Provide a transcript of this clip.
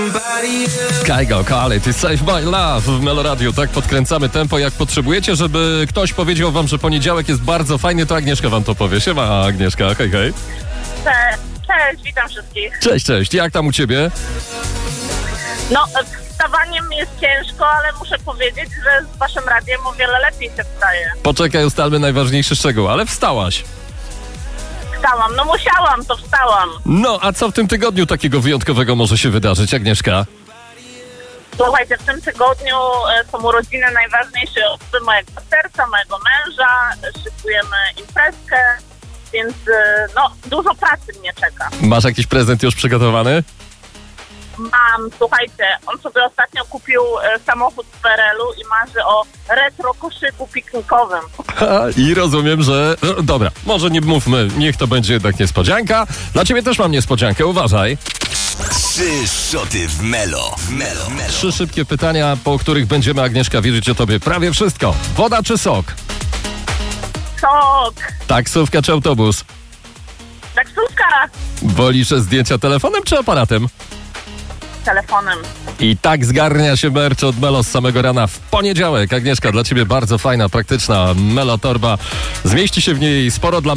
Kygo, Quality, Save My Love w Meloradiu. Tak podkręcamy tempo, jak potrzebujecie, żeby ktoś powiedział wam, że poniedziałek jest bardzo fajny, to Agnieszka wam to powie. Siema Agnieszka, hej, hej. Cześć, witam wszystkich. Cześć, jak tam u ciebie? No, wstawaniem jest ciężko, ale muszę powiedzieć, że z waszym radiem o wiele lepiej się wstaje. Poczekaj, ustalmy najważniejszy szczegół, ale wstałaś. Wstałam, no musiałam, to wstałam. No, a co w tym tygodniu takiego wyjątkowego może się wydarzyć, Agnieszka? Słuchajcie, w tym tygodniu są urodziny najważniejszej osoby mojego serca, mojego męża. Szykujemy imprezkę, więc no, dużo pracy mnie czeka. Masz jakiś prezent już przygotowany? Mam, słuchajcie, on sobie ostatnio kupił samochód z PRL-u i marzy o retro koszyku piknikowym. I rozumiem, że... No, dobra, może nie mówmy, niech to będzie jednak niespodzianka. Dla ciebie też mam niespodziankę, uważaj. 3 szoty w Melo. 3 szybkie pytania, po których będziemy, Agnieszka, wiedzieć o tobie prawie wszystko. Woda czy sok? Sok, Taksówka czy autobus? taksówka, Wolisz zdjęcia telefonem czy aparatem? telefonem. I tak zgarnia się merch od Melo z samego rana w poniedziałek. Agnieszka, dla ciebie bardzo fajna, praktyczna Melo torba. Zmieści się w niej sporo dla